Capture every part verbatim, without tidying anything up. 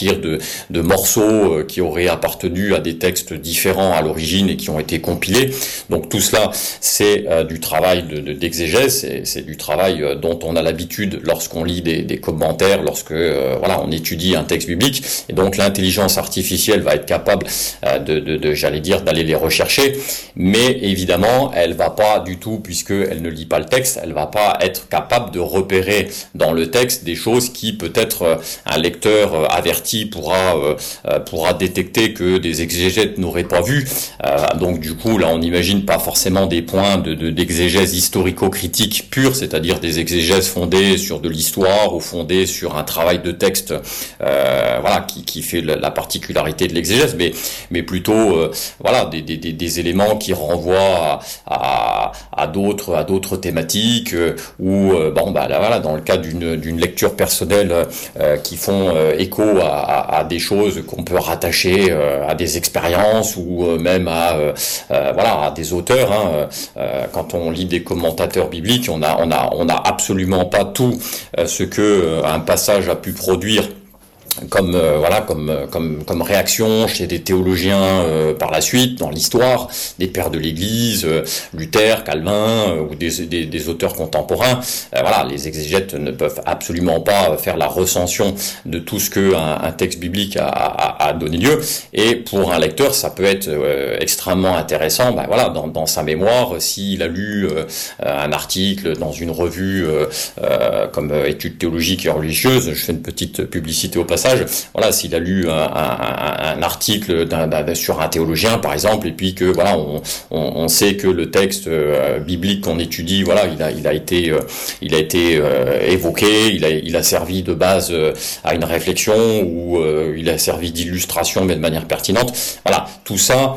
partir de, de morceaux qui auraient appartenu à des textes différents à l'origine et qui ont été compilés. Donc tout cela, c'est euh, du travail de, de, d'exégèse, c'est, c'est du travail euh, dont on a l'habitude lorsqu'on lit des, des commentaires, lorsque euh, voilà, on étudie un texte biblique. Et donc l'intelligence artificielle va être capable euh, de, de, de j'allais dire, d'aller les rechercher, mais évidemment, elle va pas du tout, puisqu'elle ne lit pas le texte, elle va pas être capable de repérer dans le texte des choses qui peut-être euh, un lecteur euh, averti pourra euh, pourra détecter que des exégètes n'auraient pas vu. Euh, donc du coup, là, on n'imagine pas forcément des points de, de, d'exégèse historico-critique pure, c'est-à-dire des exégèses fondées sur de l'histoire ou fondées sur un travail de texte, euh, voilà, qui, qui fait la, la particularité de l'exégèse, mais mais plutôt euh, voilà des, des, des éléments qui renvoient à, à, à d'autres à d'autres thématiques euh, ou euh, bon bah là, voilà, dans le cas d'une d'une lecture personnelle euh, qui font euh, écho à, à, à des choses qu'on peut rattacher euh, à des expériences ou euh, même à euh, euh, voilà à des auteurs, hein. Euh, quand on lit des commentateurs bibliques, on a on a on a absolument pas tout euh, ce que euh, un passage a pu produire comme euh, voilà comme comme comme réaction chez des théologiens euh, par la suite dans l'histoire, des pères de l'Église, euh, Luther, Calvin euh, ou des, des des auteurs contemporains. Euh, voilà, les exégètes ne peuvent absolument pas faire la recension de tout ce que un, un texte biblique a, a, a donné lieu. Et pour un lecteur, ça peut être euh, extrêmement intéressant. Ben voilà, dans dans sa mémoire, s'il a lu euh, un article dans une revue euh, euh, comme euh, Études théologiques et religieuses, je fais une petite publicité au passage. Voilà, s'il a lu un, un, un article d'un, d'un, sur un théologien, par exemple, et puis que voilà, on, on, on sait que le texte euh, biblique qu'on étudie, voilà, il a, il a été, euh, il a été euh, évoqué, il a, il a servi de base euh, à une réflexion ou euh, il a servi d'illustration, mais de manière pertinente. Voilà, tout ça.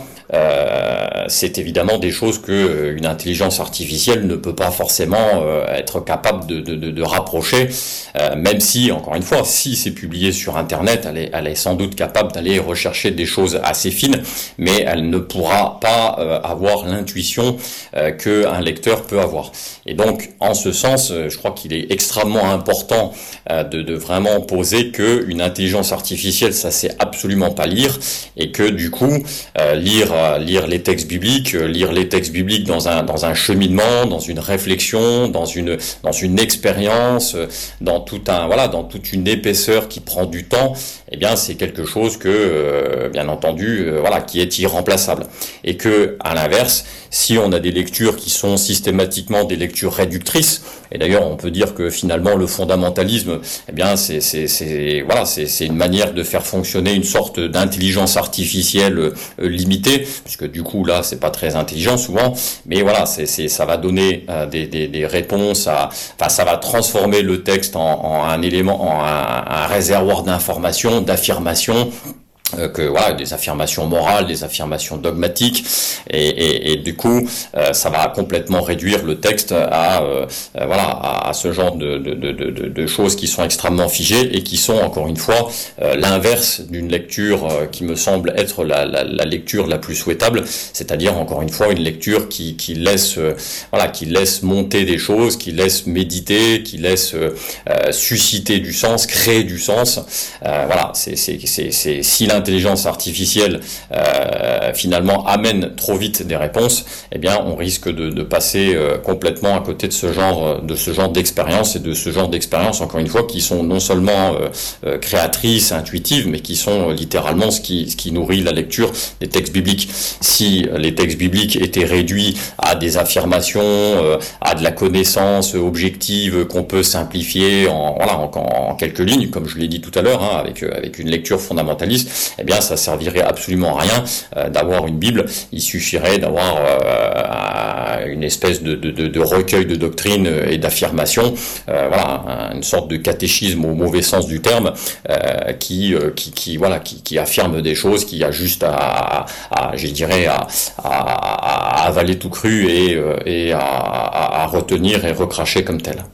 Euh, c'est évidemment des choses que euh, une intelligence artificielle ne peut pas forcément euh, être capable de, de, de, de rapprocher, euh, même si, encore une fois, si c'est publié sur Internet, elle est, elle est sans doute capable d'aller rechercher des choses assez fines, mais elle ne pourra pas euh, avoir l'intuition euh, qu'un lecteur peut avoir. Et donc, en ce sens, euh, je crois qu'il est extrêmement important euh, de, de vraiment poser que une intelligence artificielle, ça sait absolument pas lire, et que du coup, euh, lire lire les textes bibliques, lire les textes bibliques dans un dans un cheminement, dans une réflexion, dans une dans une expérience, dans tout un voilà, dans toute une épaisseur qui prend du temps, eh bien c'est quelque chose que euh, bien entendu euh, voilà, qui est irremplaçable. Et que à l'inverse, si on a des lectures qui sont systématiquement des lectures réductrices, et d'ailleurs on peut dire que finalement le fondamentalisme, eh bien c'est c'est c'est voilà, c'est c'est une manière de faire fonctionner une sorte d'intelligence artificielle euh, limitée, puisque du coup là c'est pas très intelligent souvent, mais voilà, c'est c'est ça va donner euh, des, des des réponses à, enfin ça va transformer le texte en, en un élément, en un, un réservoir d'informations, d'affirmations. Euh, que voilà, des affirmations morales, des affirmations dogmatiques, et, et, et du coup euh, ça va complètement réduire le texte à euh, euh, voilà à, à ce genre de, de, de, de, de choses qui sont extrêmement figées et qui sont encore une fois euh, l'inverse d'une lecture euh, qui me semble être la, la, la lecture la plus souhaitable, c'est-à-dire encore une fois une lecture qui, qui laisse euh, voilà qui laisse monter des choses, qui laisse méditer, qui laisse euh, euh, susciter du sens, créer du sens. Euh, voilà, c'est c'est c'est c'est si l'intelligence artificielle euh, finalement amène trop vite des réponses, eh bien on risque de, de passer euh, complètement à côté de ce genre de ce genre d'expérience et de ce genre d'expériences encore une fois qui sont non seulement euh, euh, créatrices, intuitives, mais qui sont euh, littéralement ce qui ce qui nourrit la lecture des textes bibliques. Si les textes bibliques étaient réduits à des affirmations, euh, à de la connaissance objective qu'on peut simplifier en voilà en, en quelques lignes, comme je l'ai dit tout à l'heure, hein, avec avec une lecture fondamentaliste, eh bien ça servirait absolument à rien euh, d'avoir une Bible. Il suffirait d'avoir euh, une espèce de, de, de recueil de doctrines et d'affirmations, euh, voilà, une sorte de catéchisme au mauvais sens du terme, euh, qui, euh, qui, qui, voilà, qui, qui affirme des choses qu'il y a juste à, à, à je dirais, à, à, à avaler tout cru et, et à, à, à retenir et recracher comme tel.